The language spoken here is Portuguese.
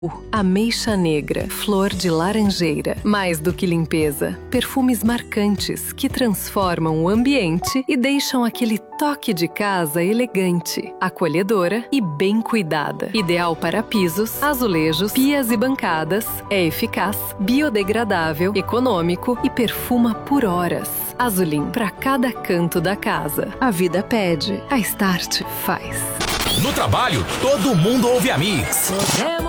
Ameixa negra, flor de laranjeira. Mais do que limpeza, perfumes marcantes que transformam o ambiente e deixam aquele toque de casa elegante, acolhedora e bem cuidada. Ideal para pisos, azulejos, pias e bancadas. É eficaz, biodegradável, econômico e perfuma por horas. Azulim para cada canto da casa. A vida pede, a Start faz. No trabalho, todo mundo ouve a Mix.